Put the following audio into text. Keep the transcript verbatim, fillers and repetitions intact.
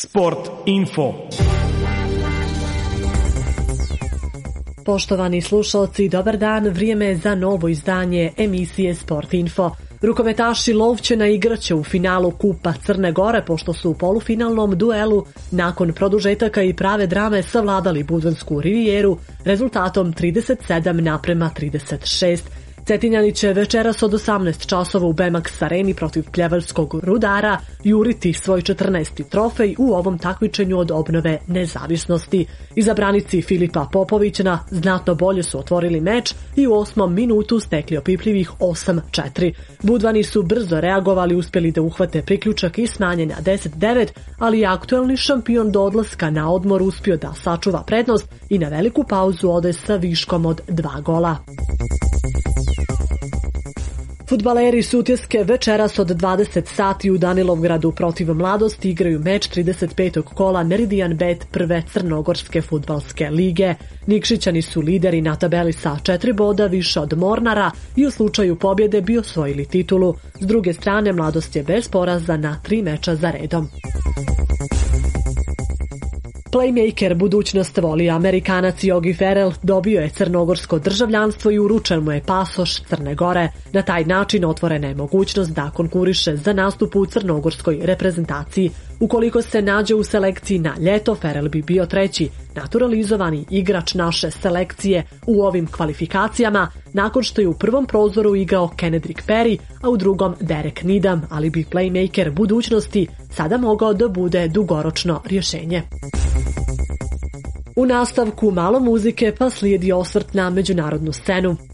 Sport info. Poštovani slušalci, dobar dan, vrijeme je za novo izdanje emisije Sport info. Rukometaši Lovćena igraće u finalu Kupa Crne Gore, pošto su u polufinalnom duelu nakon produžetaka i prave drame savladali Buzansku rivijeru rezultatom trideset sedam naprema trideset šest. Cetinjani će večeras od osamnaest časova u Bemax areni protiv Pljevaljskog Rudara juriti svoj četrnaesti trofej u ovom takmičenju od obnove nezavisnosti. Izabranici Filipa Popovića znatno bolje su otvorili meč i u osmom minutu stekli opipljivih osam četiri. Budvani su brzo reagovali, uspjeli da uhvate priključak i smanje na deset devet, ali je aktuelni šampion do odlaska na odmor uspio da sačuva prednost i na veliku pauzu ode sa viškom od dva gola. Fudbaleri Sutjeske večeras od dvadeset sati u Danilovgradu protiv Mladosti igraju meč trideset petog kola Meridian Bet prve Crnogorske fudbalske lige. Nikšićani su lideri na tabeli sa četiri boda više od Mornara i u slučaju pobjede bi osvojili titulu. S druge strane, Mladost je bez poraza na tri meča za redom. Playmaker budućnost voli Amerikanac Yogi Ferrell dobio je crnogorsko državljanstvo i uručen mu je pasoš Crne Gore. Na taj način otvorena je mogućnost da konkuriše za nastup u crnogorskoj reprezentaciji. Ukoliko se nađe u selekciji na ljeto, Ferrell bi bio treći naturalizovani igrač naše selekcije u ovim kvalifikacijama, nakon što je u prvom prozoru igrao Kenedrick Perry, a u drugom Derek Needham, ali bi playmaker budućnosti sada mogao da bude dugoročno rješenje. U nastavku malo muzike pa slijedi osvrt na međunarodnu scenu.